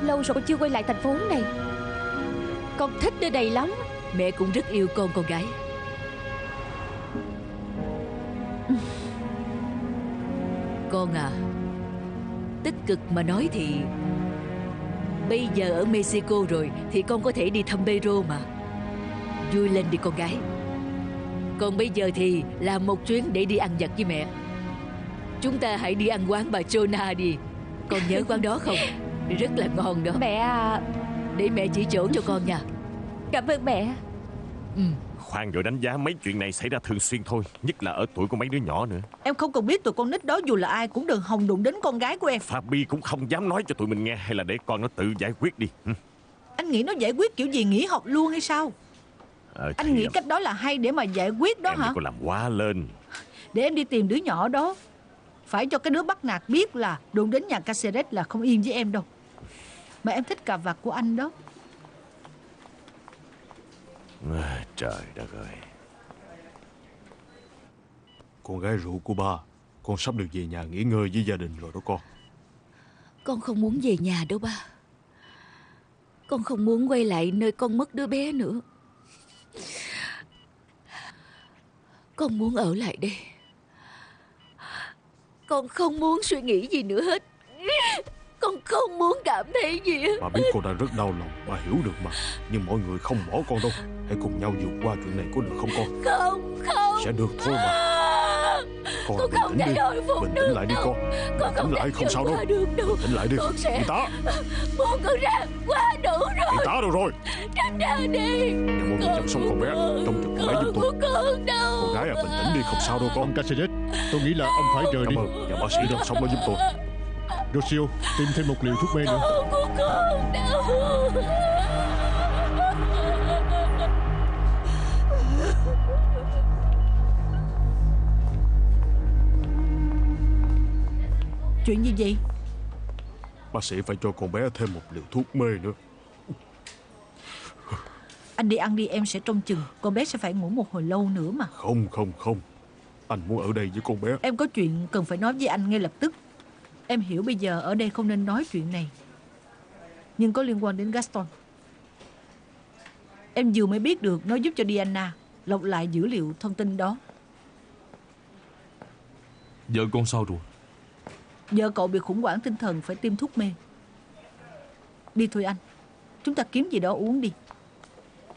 lâu rồi con chưa quay lại thành phố này. Con thích nơi này lắm. Mẹ cũng rất yêu con gái. Con à, tích cực mà nói thì bây giờ ở Mexico rồi thì con có thể đi thăm Pedro mà. Vui lên đi con gái. Còn bây giờ thì làm một chuyến để đi ăn vặt với mẹ. Chúng ta hãy đi ăn quán bà Chona đi. Con nhớ quán đó không? Rất là ngon đó. Mẹ à. Để mẹ chỉ chỗ cho con nha. Cảm ơn mẹ. Khoan vội đánh giá, mấy chuyện này xảy ra thường xuyên thôi, nhất là ở tuổi của mấy đứa nhỏ nữa. Em không cần biết tụi con nít đó dù là ai cũng đừng hòng đụng đến con gái của em. Fabi cũng không dám nói cho tụi mình nghe, hay là để con nó tự giải quyết đi. Anh nghĩ nó giải quyết kiểu gì, nghỉ học luôn hay sao? Anh nghĩ cách đó là hay để mà giải quyết đó em hả? đừng có làm quá lên. Để em đi tìm đứa nhỏ đó. Phải cho cái đứa bắt nạt biết là đụng đến nhà Caceres là không yên với em đâu. Mà em thích cà vạt của anh đó. Trời đất ơi. Con gái rượu của ba, con sắp được về nhà nghỉ ngơi với gia đình rồi đó con. Con không muốn về nhà đâu ba. Con không muốn quay lại nơi con mất đứa bé nữa. Con muốn ở lại đây. Con không muốn suy nghĩ gì nữa hết. Con không muốn cảm thấy gì hết. Bà biết con đang rất đau lòng, bà hiểu được mà. Nhưng mọi người không bỏ con đâu. Hãy cùng nhau vượt qua chuyện này có được không con? Không. Sẽ được thôi mà. Con Con không bình tĩnh thể đi. hồi phục Bình tĩnh được lại đi đâu. con. Con Bình tĩnh lại, không sao đâu. Bình tĩnh lại đi. Con sẽ Y tá. buông con ra. Quá đủ rồi. Y tá đâu rồi? Tránh ra đi. Để mọi người chăm sóc con bé. Trông cho con bé giúp tôi. Con đâu. Con gái à, bình tĩnh đi, không sao đâu con. Ông Caceres, tôi nghĩ là ông phải rời đi. Cảm ơn. Và bác sĩ đang sống đó giúp tôi. Rocio, tìm thêm một liều thuốc mê nữa. Con của con đâu. Chuyện gì vậy? Bác sĩ phải cho con bé thêm một liều thuốc mê nữa. Anh đi ăn đi, em sẽ trông chừng. Con bé sẽ phải ngủ một hồi lâu nữa mà. Không. Anh muốn ở đây với con bé. Em có chuyện cần phải nói với anh ngay lập tức. Em hiểu bây giờ ở đây không nên nói chuyện này, nhưng có liên quan đến Gaston. Em vừa mới biết được nó giúp cho Diana lọc lại dữ liệu thông tin đó. Vợ con sao rồi? Vợ cậu bị khủng hoảng tinh thần, phải tiêm thuốc mê. Đi thôi anh, chúng ta kiếm gì đó uống đi.